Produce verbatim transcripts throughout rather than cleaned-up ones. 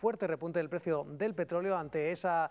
fuerte repunte del precio del petróleo ante esa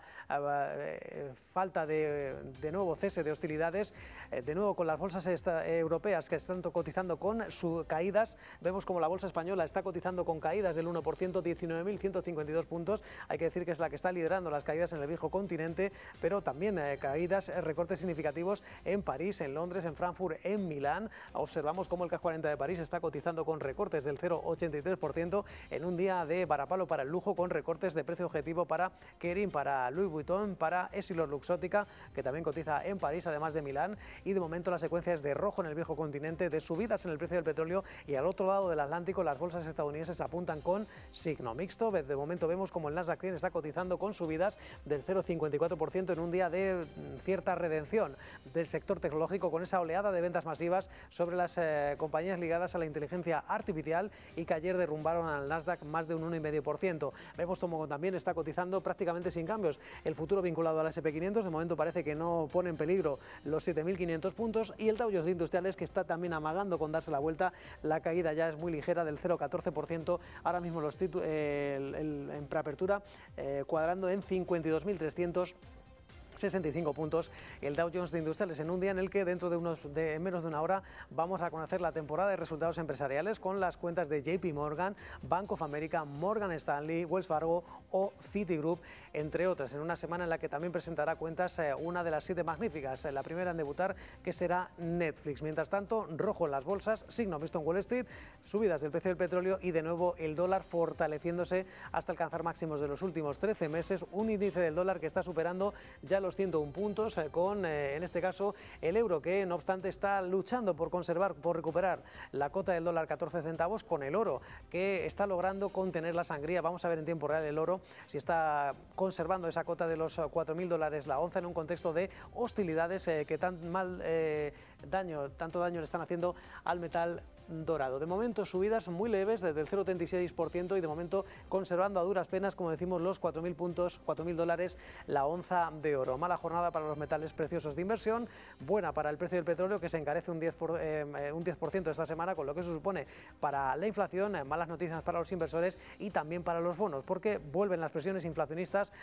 eh, falta de, de nuevo cese de hostilidades, eh, de nuevo con las bolsas esta, eh, europeas que están cotizando con sus caídas. Vemos como la bolsa española está cotizando con caídas del uno por ciento, diecinueve mil ciento cincuenta y dos puntos. Hay que decir que es la que está liderando las caídas en el viejo continente, pero también eh, caídas, eh, recortes significativos en París, en Londres, en Frankfurt, en Milán. Observamos cómo el CAC cuarenta de París está cotizando con recortes del cero coma ochenta y tres por ciento en un día de varapalo para el lujo, con recortes de precio objetivo para Kering, para Louis Vuitton, para EssilorLuxottica, que también cotiza en París, además de Milán. Y de momento la secuencia es de rojo en el viejo continente, de subidas en el precio del petróleo, y al otro lado del Atlántico las bolsas estadounidenses apuntan con signo mixto. De momento vemos como el Nasdaq cien está cotizando con subidas del cero coma cincuenta y cuatro por ciento en un día de cierta redención del sector tecnológico, con esa oleada de ventas masivas sobre las eh, compañías ligadas a la inteligencia artificial, y que ayer derrumbaron al Nasdaq más de un uno coma cinco por ciento. Vemos como también está cotizando prácticamente sin cambios el futuro vinculado al ese and pe quinientos. De momento parece que no pone en peligro los siete mil quinientos puntos, y el Dow Jones de Industriales, que está también amagando con darse la vuelta. La caída ya es muy ligera, del cero coma catorce por ciento. Ahora mismo los eh, el, el, en preapertura eh, cuadrando en cincuenta y dos mil trescientos sesenta y cinco puntos el Dow Jones de Industriales, en un día en el que dentro de, unos, de menos de una hora vamos a conocer la temporada de resultados empresariales con las cuentas de J P Morgan, Bank of America, Morgan Stanley, Wells Fargo o Citigroup, entre otras, en una semana en la que también presentará cuentas eh, una de las siete magníficas, eh, la primera en debutar, que será Netflix. Mientras tanto, rojo en las bolsas, signo mixto en Wall Street, subidas del precio del petróleo y de nuevo el dólar fortaleciéndose hasta alcanzar máximos de los últimos trece meses, un índice del dólar que está superando ya los ciento uno puntos, eh, con eh, en este caso el euro, que no obstante está luchando por conservar, por recuperar la cota del dólar catorce centavos, con el oro que está logrando contener la sangría. Vamos a ver en tiempo real el oro si está conservando esa cota de los cuatro mil dólares la onza en un contexto de hostilidades eh, que tan mal eh, daño, tanto daño le están haciendo al metal dorado. De momento subidas muy leves desde el cero coma treinta y seis por ciento, y de momento conservando a duras penas, como decimos, los cuatro mil puntos, cuatro mil dólares la onza de oro. Mala jornada para los metales preciosos de inversión, buena para el precio del petróleo, que se encarece un diez por ciento, eh, un diez por ciento esta semana, con lo que eso supone para la inflación. Eh, malas noticias para los inversores y también para los bonos, porque vuelven las presiones inflacionistas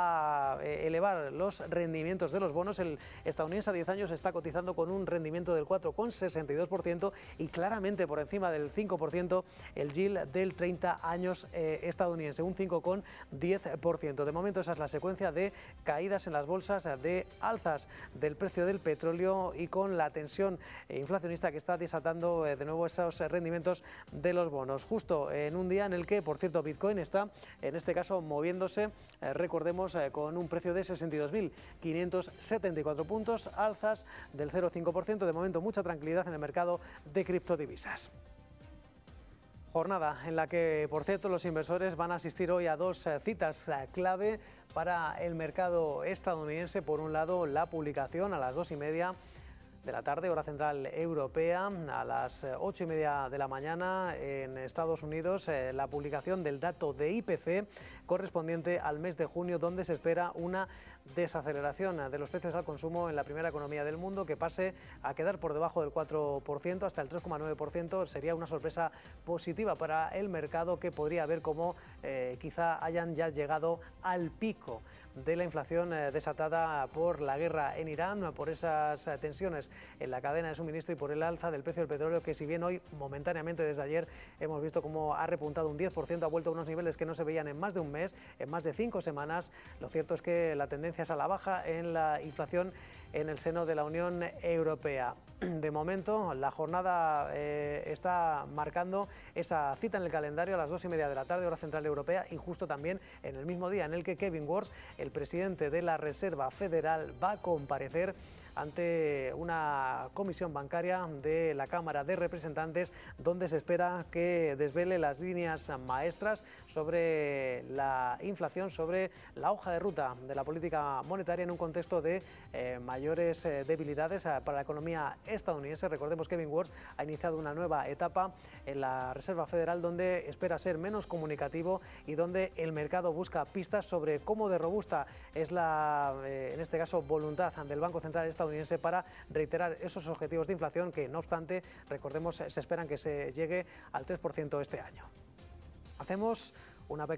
a eh, elevar los rendimientos de los bonos. El estadounidense a diez años está cotizando con un rendimiento del cuatro coma sesenta y dos por ciento, y claramente por encima del cinco por ciento el yield del treinta años eh, estadounidense, un cinco coma diez por ciento. De momento esa es la secuencia de caídas en las bolsas, de alzas del precio del petróleo, y con la tensión inflacionista que está desatando eh, de nuevo esos rendimientos de los bonos, justo en un día en el que, por cierto, Bitcoin está en este caso moviéndose, eh, recordemos, eh, con un precio de sesenta y dos mil quinientos setenta y cuatro puntos, alzas del cero coma cinco por ciento. De momento mucha tranquilidad en el mercado de criptodivisas. Jornada en la que, por cierto, los inversores van a asistir hoy a dos eh, citas eh, clave para el mercado estadounidense. Por un lado, la publicación a las dos y media de la tarde, hora central europea, a las ocho y media de la mañana en Estados Unidos, eh, la publicación del dato de I P C correspondiente al mes de junio, donde se espera una desaceleración de los precios al consumo en la primera economía del mundo, que pase a quedar por debajo del cuatro por ciento hasta el tres coma nueve por ciento. Sería una sorpresa positiva para el mercado, que podría ver cómo eh, quizá hayan ya llegado al pico de la inflación eh, desatada por la guerra en Irán, por esas eh, tensiones en la cadena de suministro y por el alza del precio del petróleo, que si bien hoy momentáneamente desde ayer hemos visto cómo ha repuntado un diez por ciento, ha vuelto a unos niveles que no se veían en más de un mes, en más de cinco semanas. Lo cierto es que la tendencia es a la baja en la inflación en el seno de la Unión Europea. De momento la jornada eh, está marcando esa cita en el calendario a las dos y media de la tarde, hora central europea, y justo también en el mismo día en el que Kevin Warsh, el presidente de la Reserva Federal, va a comparecer ante una comisión bancaria de la Cámara de Representantes, donde se espera que desvele las líneas maestras sobre la inflación, sobre la hoja de ruta de la política monetaria en un contexto de eh, mayores eh, debilidades eh, para la economía estadounidense. Recordemos que Kevin Warsh ha iniciado una nueva etapa en la Reserva Federal, donde espera ser menos comunicativo y donde el mercado busca pistas sobre cómo de robusta es la, eh, en este caso, voluntad del Banco Central estadounidense para reiterar esos objetivos de inflación que, no obstante, recordemos, se esperan que se llegue al tres por ciento este año. Hacemos una pequeña